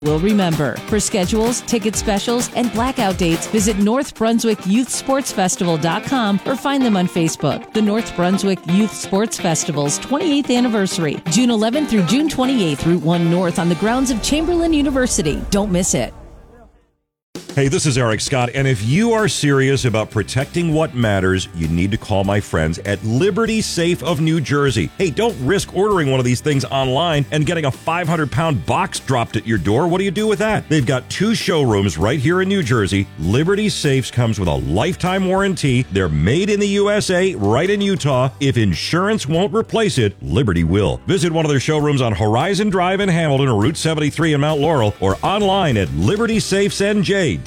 will remember. For schedules, ticket specials, and blackout dates, visit NorthBrunswickYouthSportsFestival.com or find them on Facebook. The North Brunswick Youth Sports Festival's 28th anniversary, June 11th through June 28th, Route 1 North on the grounds of Chamberlain University. Don't miss it. Hey, this is Eric Scott, and if you are serious about protecting what matters, you need to call my friends at Liberty Safe of New Jersey. Hey, don't risk ordering one of these things online and getting a 500-pound box dropped at your door. What do you do with that? They've got 2 showrooms right here in New Jersey. Liberty Safes comes with a lifetime warranty. They're made in the USA, right in Utah. If insurance won't replace it, Liberty will. Visit one of their showrooms on Horizon Drive in Hamilton or Route 73 in Mount Laurel or online at libertysafesnj.com.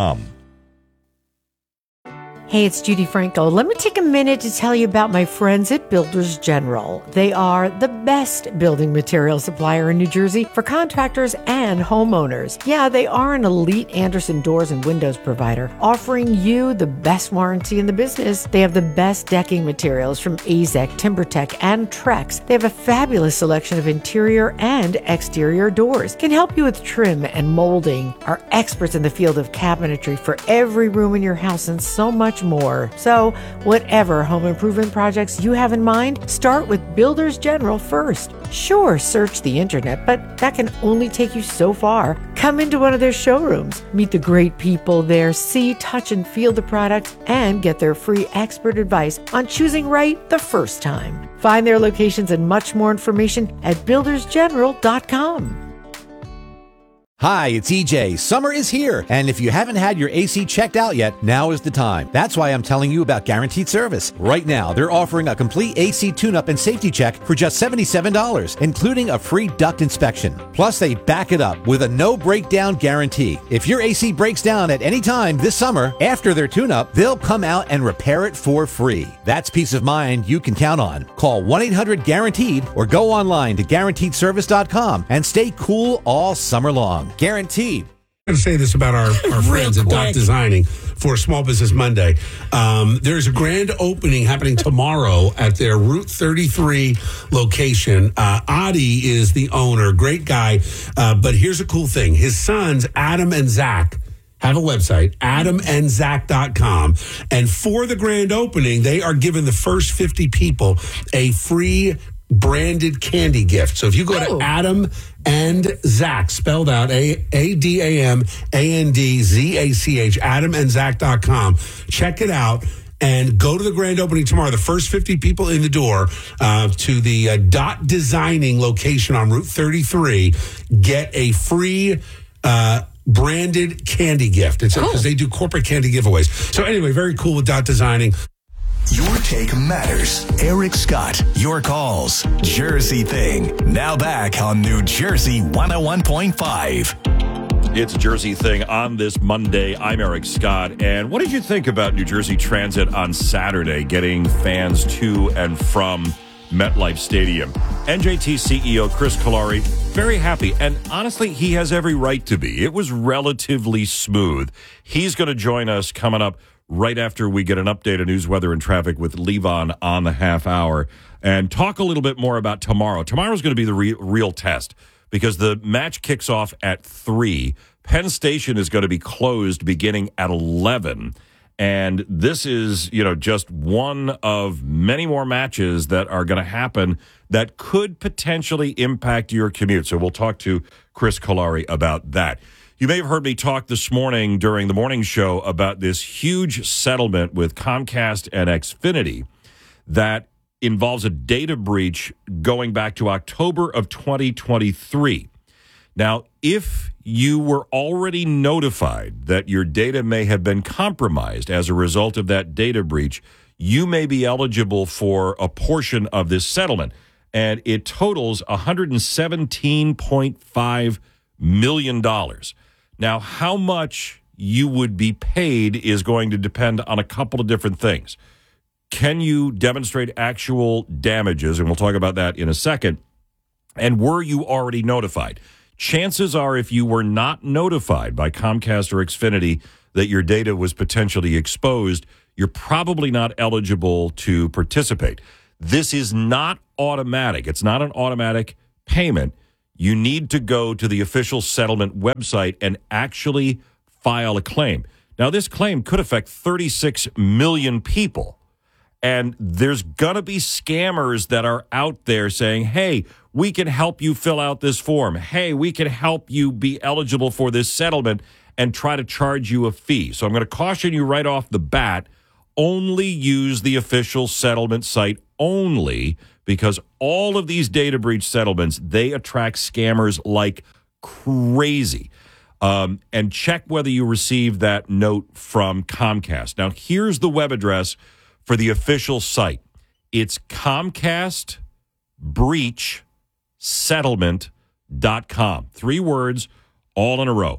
Hey, it's Judy Franco. Let me take a minute to tell you about my friends at Builders General. They are the best building material supplier in New Jersey for contractors and homeowners. Yeah, they are an elite Andersen doors and windows provider, offering you the best warranty in the business. They have the best decking materials from AZEK, TimberTech, and Trex. They have a fabulous selection of interior and exterior doors. Can help you with trim and molding. Are experts in the field of cabinetry for every room in your house and so much more. So, whatever home improvement projects you have in mind, start with Builders General first. Sure, search the internet, but that can only take you so far. Come into one of their showrooms, meet the great people there, see, touch, and feel the products, and get their free expert advice on choosing right the first time. Find their locations and much more information at buildersgeneral.com. Hi, it's EJ. Summer is here, and if you haven't had your AC checked out yet, now is the time. That's why I'm telling you about Guaranteed Service. Right now, they're offering a complete AC tune-up and safety check for just $77, including a free duct inspection. Plus, they back it up with a no-breakdown guarantee. If your AC breaks down at any time this summer, after their tune-up, they'll come out and repair it for free. That's peace of mind you can count on. Call 1-800-GUARANTEED or go online to GuaranteedService.com and stay cool all summer long. Guaranteed. I'm going to say this about our friends at Dot Designing for Small Business Monday. There's a grand opening happening tomorrow at their Route 33 location. Adi is the owner, great guy. But here's a cool thing. His sons, Adam and Zach, have a website, adamandzack.com. And for the grand opening, they are giving the first 50 people a free branded candy gift. So if you go to Adam and Zach, spelled out ADAMANDZACH, adamandzack.com, check it out and go to the grand opening tomorrow. The first 50 people in the door to the Dot Designing location on Route 33 get a free branded candy gift. It's because they do corporate candy giveaways. So anyway, very cool with Dot Designing. Your take matters. Eric Scott, your calls. Jersey Thing. Now back on New Jersey 101.5. It's Jersey Thing on this Monday. I'm Eric Scott. And what did you think about New Jersey Transit on Saturday getting fans to and from MetLife Stadium? NJT CEO Chris Kalari, very happy. And honestly, he has every right to be. It was relatively smooth. He's going to join us coming up right after we get an update of news, weather, and traffic with Levon on the half hour and talk a little bit more about tomorrow. Tomorrow's going to be the real test because the match kicks off at 3. Penn Station is going to be closed beginning at 11. And this is, just one of many more matches that are going to happen that could potentially impact your commute. So we'll talk to Chris Kalari about that. You may have heard me talk this morning during the morning show about this huge settlement with Comcast and Xfinity that involves a data breach going back to October of 2023. Now, if you were already notified that your data may have been compromised as a result of that data breach, you may be eligible for a portion of this settlement. And it totals $117.5 million. Now, how much you would be paid is going to depend on a couple of different things. Can you demonstrate actual damages? And we'll talk about that in a second. And were you already notified? Chances are if you were not notified by Comcast or Xfinity that your data was potentially exposed, you're probably not eligible to participate. This is not automatic. It's not an automatic payment. you need to go to the official settlement website and actually file a claim. Now, this claim could affect 36 million people. And there's going to be scammers that are out there saying, hey, we can help you fill out this form. Hey, we can help you be eligible for this settlement and try to charge you a fee. So I'm going to caution you right off the bat, only use the official settlement site only, because all of these data breach settlements, they attract scammers like crazy. And check whether you received that note from Comcast. Now, here's the web address for the official site. It's ComcastBreachSettlement.com. 3 words, all in a row.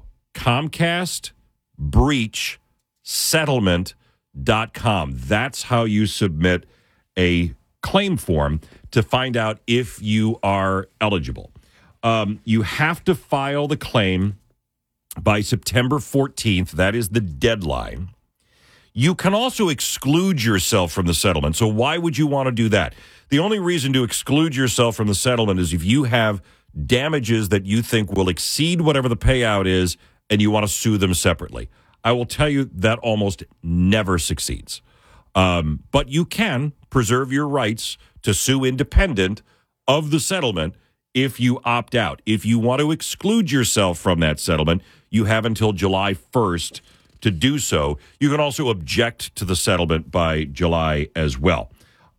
ComcastBreachSettlement.com. That's how you submit a claim form to find out if you are eligible. You have to file the claim by September 14th. That is the deadline. You can also exclude yourself from the settlement. So why would you want to do that? The only reason to exclude yourself from the settlement is if you have damages that you think will exceed whatever the payout is and you want to sue them separately. I will tell you that almost never succeeds. But you can preserve your rights to sue independent of the settlement if you opt out. If you want to exclude yourself from that settlement, you have until July 1st to do so. You can also object to the settlement by July as well.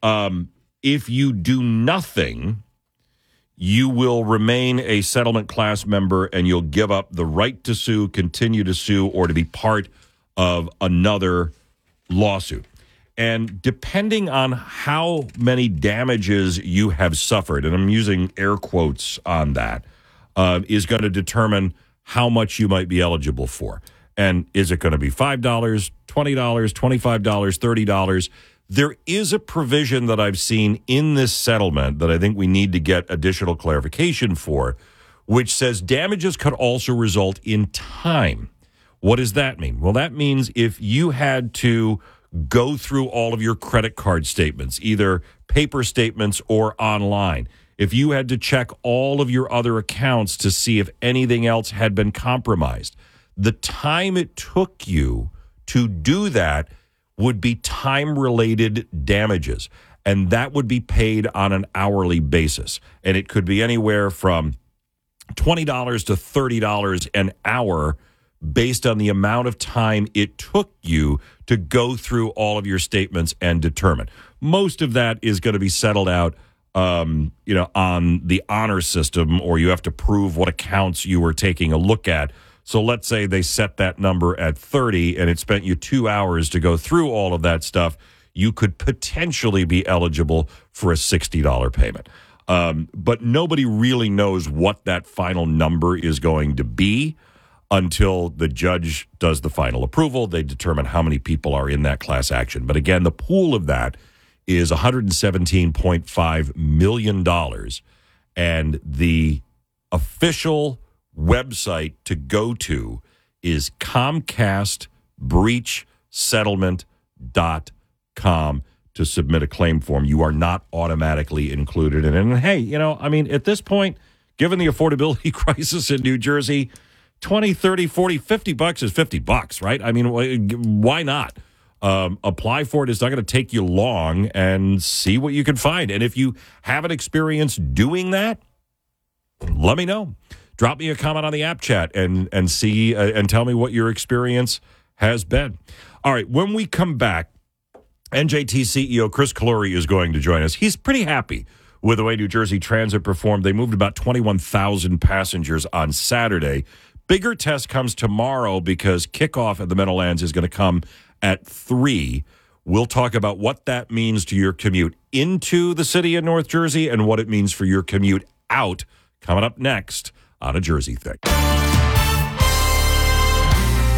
If you do nothing, you will remain a settlement class member and you'll give up the right to sue, continue to sue, or to be part of another lawsuit. And depending on how many damages you have suffered, and I'm using air quotes on that, is going to determine how much you might be eligible for. And is it going to be $5, $20, $25, $30? There is a provision that I've seen in this settlement that I think we need to get additional clarification for, which says damages could also result in time. What does that mean? Well, that means if you had to go through all of your credit card statements, either paper statements or online, if you had to check all of your other accounts to see if anything else had been compromised, the time it took you to do that would be time-related damages, and that would be paid on an hourly basis. And it could be anywhere from $20 to $30 an hour based on the amount of time it took you to go through all of your statements and determine. Most of that is going to be settled out on the honor system, or you have to prove what accounts you were taking a look at. So let's say they set that number at 30 and it spent you 2 hours to go through all of that stuff. You could potentially be eligible for a $60 payment. But nobody really knows what that final number is going to be until the judge does the final approval. They determine how many people are in that class action. But again, the pool of that is $117.5 million. And the official website to go to is ComcastBreachSettlement.com to submit a claim form. You are not automatically included in it. And hey, at this point, given the affordability crisis in New Jersey, 20, 30, 40, $50 is $50, right? I mean, why not? Apply for it. It's not going to take you long, and see what you can find. And if you haven't experienced doing that, let me know. Drop me a comment on the app chat and see and tell me what your experience has been. All right, when we come back, NJT CEO Chris Calori is going to join us. He's pretty happy with the way New Jersey Transit performed. They moved about 21,000 passengers on Saturday. Bigger test comes tomorrow because kickoff at the Meadowlands is going to come at 3. We'll talk about what that means to your commute into the city of North Jersey and what it means for your commute out, coming up next on A Jersey Thing.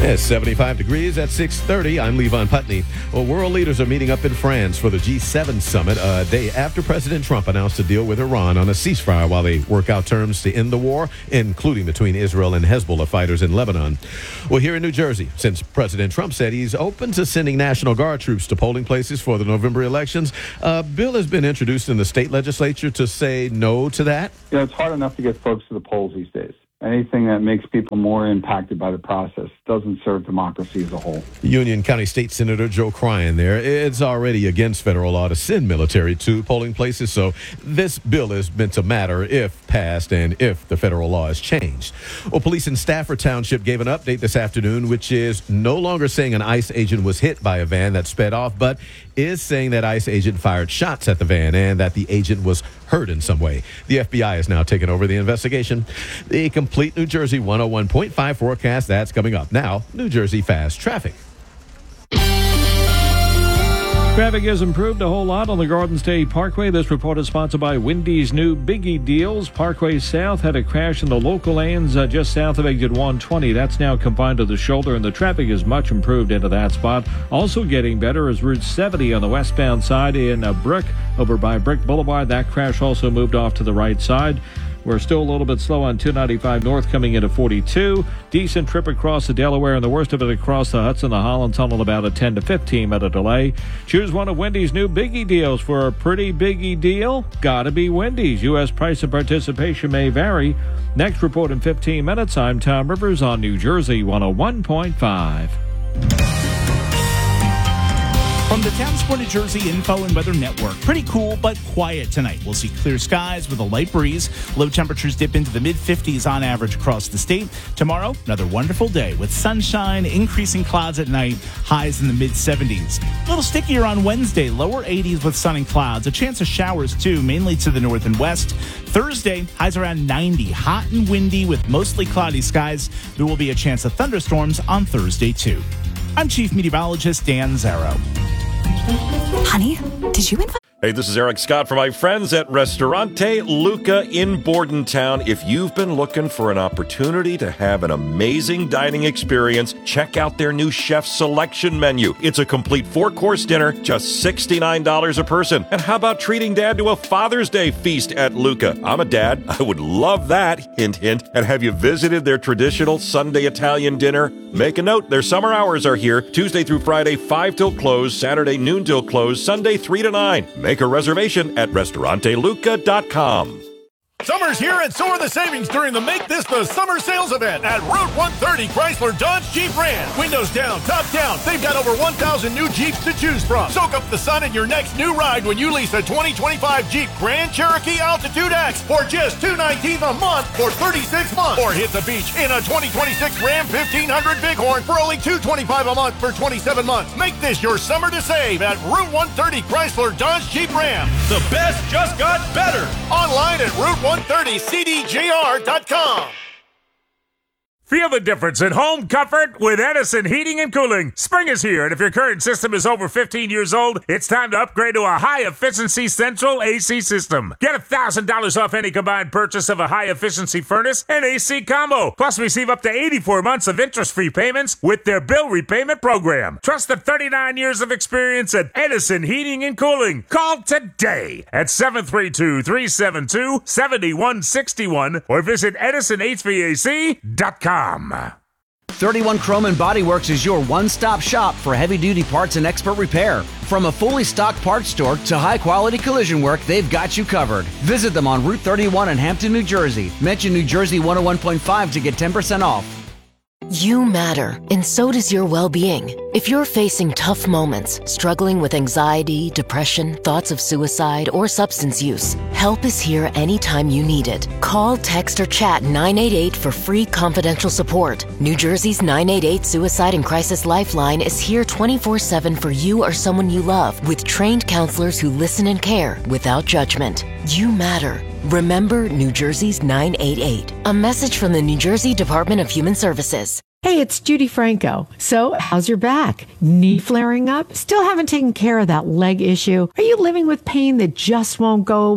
It's 75 degrees at 6:30. I'm Levon Putney. Well, world leaders are meeting up in France for the G7 summit a day after President Trump announced a deal with Iran on a ceasefire while they work out terms to end the war, including between Israel and Hezbollah fighters in Lebanon. Well, here in New Jersey, since President Trump said he's open to sending National Guard troops to polling places for the November elections, a bill has been introduced in the state legislature to say no to that. It's hard enough to get folks to the polls these days. Anything that makes people more impacted by the process doesn't serve democracy as a whole. Union County State Senator Joe Cryan there. It's already against federal law to send military to polling places, so this bill is meant to matter if passed and if the federal law is changed. Well, police in Stafford Township gave an update this afternoon, which is no longer saying an ICE agent was hit by a van that sped off, but is saying that ICE agent fired shots at the van and that the agent was hurt in some way. The FBI is now taking over the investigation. The complete New Jersey 101.5 forecast, that's coming up. Now, New Jersey Fast Traffic. Traffic has improved a whole lot on the Garden State Parkway. This report is sponsored by Wendy's new Biggie Deals. Parkway South had a crash in the local lanes just south of exit 120. That's now confined to the shoulder, and the traffic is much improved into that spot. Also getting better is Route 70 on the westbound side in Brick, over by Brick Boulevard. That crash also moved off to the right side. We're still a little bit slow on 295 North coming into 42. Decent trip across the Delaware, and the worst of it across the Hudson, the Holland Tunnel, about a 10 to 15 minute delay. Choose one of Wendy's new Biggie Deals for a pretty biggie deal. Gotta be Wendy's. U.S. price and participation may vary. Next report in 15 minutes. I'm Tom Rivers on New Jersey 101.5. From the Town Sport New Jersey Info and Weather Network. Pretty cool, but quiet tonight. We'll see clear skies with a light breeze. Low temperatures dip into the mid-50s on average across the state. Tomorrow, another wonderful day with sunshine, increasing clouds at night, highs in the mid-70s. A little stickier on Wednesday, lower 80s with sun and clouds. A chance of showers, too, mainly to the north and west. Thursday, highs around 90, hot and windy with mostly cloudy skies. There will be a chance of thunderstorms on Thursday, too. I'm Chief Meteorologist Dan Zarrow. Honey, did you invite... Hey, this is Eric Scott for my friends at Ristorante Luca in Bordentown. If you've been looking for an opportunity to have an amazing dining experience, check out their new chef selection menu. It's a complete 4-course dinner, just $69 a person. And how about treating Dad to a Father's Day feast at Luca? I'm a dad. I would love that. Hint, hint. And have you visited their traditional Sunday Italian dinner? Make a note. Their summer hours are here, Tuesday through Friday, 5 till close, Saturday noon till close, Sunday 3 to 9. Make a reservation at restauranteluca.com. Summer's here and so are the savings during the Make This the Summer Sales event at Route 130 Chrysler Dodge Jeep Ram. Windows down, top down. They've got over 1,000 new Jeeps to choose from. Soak up the sun in your next new ride when you lease a 2025 Jeep Grand Cherokee Altitude X for just $219 a month for 36 months. Or hit the beach in a 2026 Ram 1500 Bighorn for only $225 a month for 27 months. Make this your summer to save at Route 130 Chrysler Dodge Jeep Ram. The best just got better. Online at Route 130cdjr.com. Feel the difference in home comfort with Edison Heating and Cooling. Spring is here, and if your current system is over 15 years old, it's time to upgrade to a high-efficiency central AC system. Get $1,000 off any combined purchase of a high-efficiency furnace and AC combo. Plus, receive up to 84 months of interest-free payments with their bill repayment program. Trust the 39 years of experience at Edison Heating and Cooling. Call today at 732-372-7161 or visit EdisonHVAC.com. 31 Chrome and Body Works is your one-stop shop for heavy-duty parts and expert repair. From a fully stocked parts store to high-quality collision work, they've got you covered. Visit them on Route 31 in Hampton, New Jersey. Mention New Jersey 101.5 to get 10% off. You matter, and so does your well-being. If you're facing tough moments, struggling with anxiety, depression, thoughts of suicide, or substance use, help is here anytime you need it. Call, text, or chat 988 for free confidential support. New Jersey's 988 Suicide and Crisis Lifeline is here 24/7 for you or someone you love, with trained counselors who listen and care without judgment. You matter. Remember New Jersey's 988. A message from the New Jersey Department of Human Services. Hey, it's Judy Franco. So, how's your back? Knee flaring up? Still haven't taken care of that leg issue? Are you living with pain that just won't go away?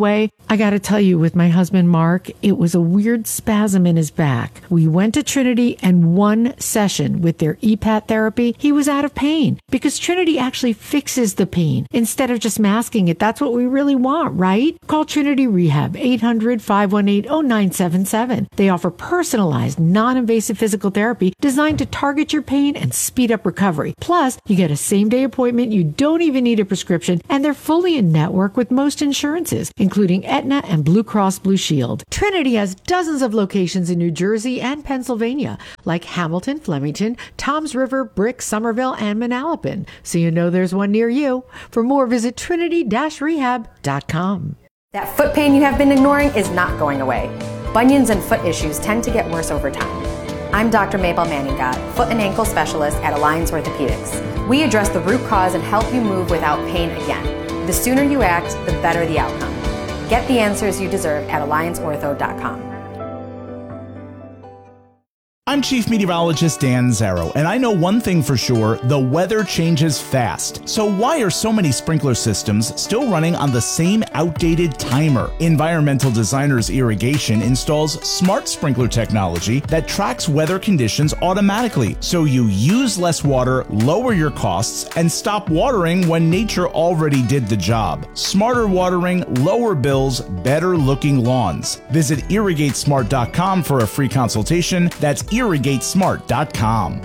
I got to tell you, with my husband, Mark, it was a weird spasm in his back. We went to Trinity, and one session with their EPAT therapy, he was out of pain because Trinity actually fixes the pain instead of just masking it. That's what we really want, right? Call Trinity Rehab, 800-518-0977. They offer personalized, non-invasive physical therapy designed to target your pain and speed up recovery. Plus, you get a same-day appointment. You don't even need a prescription, and they're fully in network with most insurances, including Aetna and Blue Cross Blue Shield. Trinity has dozens of locations in New Jersey and Pennsylvania, like Hamilton, Flemington, Toms River, Brick, Somerville, and Manalapan. So you know there's one near you. For more, visit trinity-rehab.com. That foot pain you have been ignoring is not going away. Bunions and foot issues tend to get worse over time. I'm Dr. Mabel Manningot, foot and ankle specialist at Alliance Orthopedics. We address the root cause and help you move without pain again. The sooner you act, the better the outcome. Get the answers you deserve at allianceortho.com. I'm Chief Meteorologist Dan Zarrow, and I know one thing for sure, the weather changes fast. So why are so many sprinkler systems still running on the same outdated timer? Environmental Designers Irrigation installs smart sprinkler technology that tracks weather conditions automatically, so you use less water, lower your costs, and stop watering when nature already did the job. Smarter watering, lower bills, better looking lawns. Visit irrigatesmart.com for a free consultation. That's irrigatesmart.com.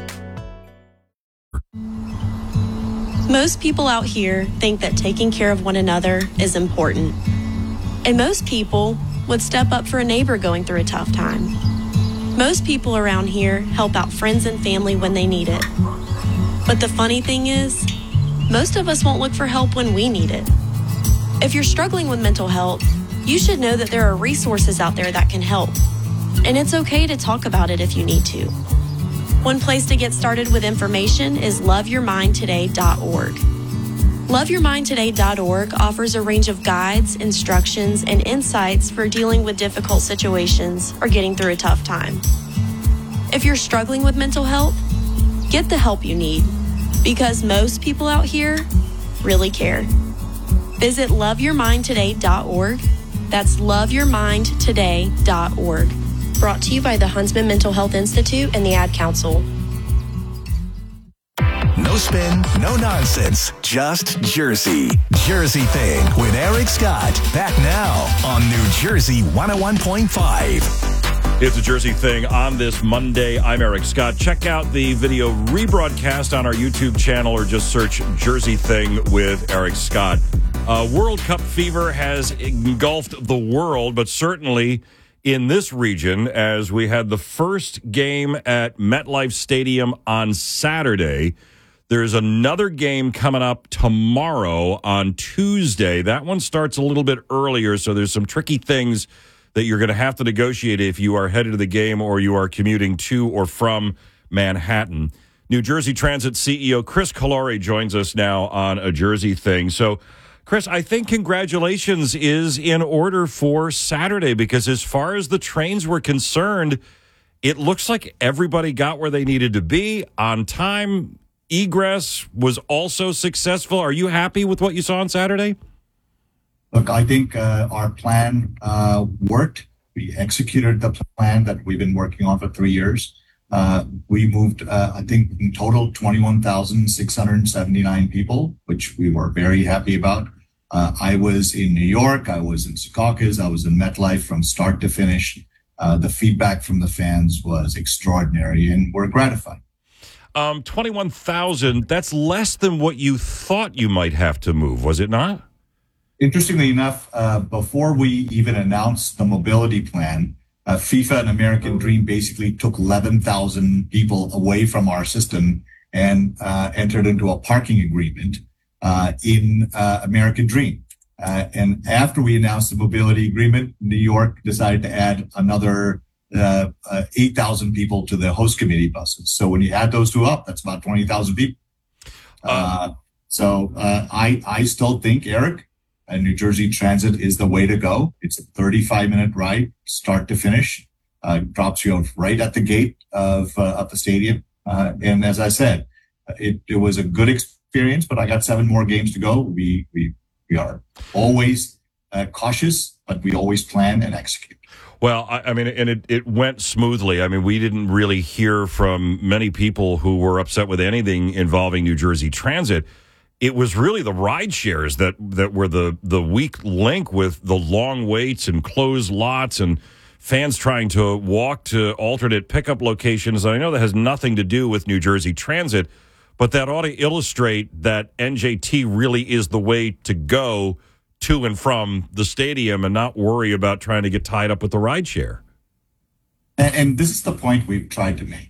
Most people out here think that taking care of one another is important. And most people would step up for a neighbor going through a tough time. Most people around here help out friends and family when they need it. But the funny thing is, most of us won't look for help when we need it. If you're struggling with mental health, you should know that there are resources out there that can help. And it's okay to talk about it if you need to. One place to get started with information is loveyourmindtoday.org. Loveyourmindtoday.org offers a range of guides, instructions, and insights for dealing with difficult situations or getting through a tough time. If you're struggling with mental health, get the help you need, because most people out here really care. Visit loveyourmindtoday.org. That's loveyourmindtoday.org. Brought to you by the Huntsman Mental Health Institute and the Ad Council. No spin, no nonsense, just Jersey. Jersey Thing with Eric Scott. Back now on New Jersey 101.5. It's a Jersey Thing on this Monday. I'm Eric Scott. Check out the video rebroadcast on our YouTube channel or just search Jersey Thing with Eric Scott. World Cup fever has engulfed the world, but certainly in this region, as we had the first game at MetLife Stadium on Saturday. There's another game coming up tomorrow on Tuesday. That one starts a little bit earlier, so there's some tricky things that you're going to have to negotiate if you are headed to the game or you are commuting to or from Manhattan. New Jersey Transit CEO Chris Calore joins us now on A Jersey Thing. So, Chris, I think congratulations is in order for Saturday, because as far as the trains were concerned, it looks like everybody got where they needed to be on time. Egress was also successful. Are you happy with what you saw on Saturday? Look, I think our plan worked. We executed the plan that we've been working on for 3 years. We moved, I think, in total, 21,679 people, which we were very happy about. I was in New York. I was in Secaucus. I was in MetLife from start to finish. The feedback from the fans was extraordinary, and we're gratified. 21,000, that's less than what you thought you might have to move, was it not? Interestingly enough, before we even announced the mobility plan, FIFA and American Dream basically took 11,000 people away from our system and entered into a parking agreement in American Dream. And after we announced the mobility agreement, New York decided to add another 8,000 people to the host committee buses. So when you add those two up, that's about 20,000 people. I still think, Eric, New Jersey Transit is the way to go. It's a 35-minute ride, start to finish. Drops you off right at the gate of the stadium. And as I said, it was a good experience, but I got 7 more games to go. We are always cautious, but we always plan and execute. Well, I mean, and it went smoothly. I mean, we didn't really hear from many people who were upset with anything involving New Jersey Transit. It was really the ride shares that were the weak link with the long waits and closed lots and fans trying to walk to alternate pickup locations. And I know that has nothing to do with New Jersey Transit, but that ought to illustrate that NJT really is the way to go to and from the stadium and not worry about trying to get tied up with the rideshare. And this is the point we've tried to make.